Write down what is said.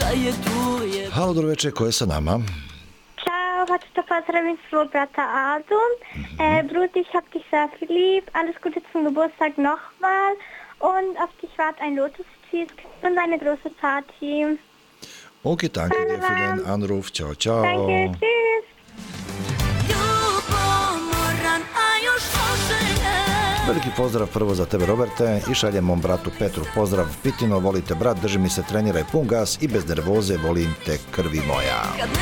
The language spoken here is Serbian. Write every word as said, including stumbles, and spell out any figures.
Halo, dobro večer, ko je sa nama? Ciao, hoću da pozdravim svog brata Adu. Mm-hmm. Äh, Brut, ich hab dich sehr viel lieb. Alles Gute zum Geburtstag nochmal. Und auf dich wartet ein Lotus-Cheesecake und eine große Party. Okay, danke dir für den Anruf. Ciao, ciao. Danke, tschüss. Veliki pozdrav prvo za tebe, Roberte, i šaljem mom bratu Petru pozdrav. Pitino, volite brat, drži mi se, treniraj pun gas i bez nervoze, volim te krvi moja.